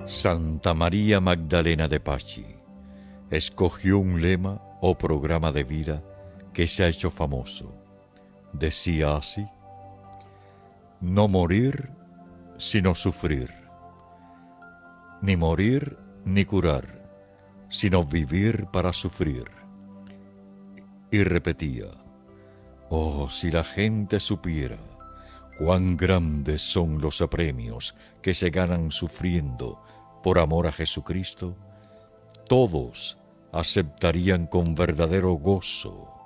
Santa María Magdalena de Pazzi escogió un lema o programa de vida que se ha hecho famoso. Decía así: no morir, sino sufrir. Ni morir ni curar, sino vivir para sufrir. Y repetía: oh, si la gente supiera cuán grandes son los premios que se ganan sufriendo por amor a Jesucristo, todos aceptarían con verdadero gozo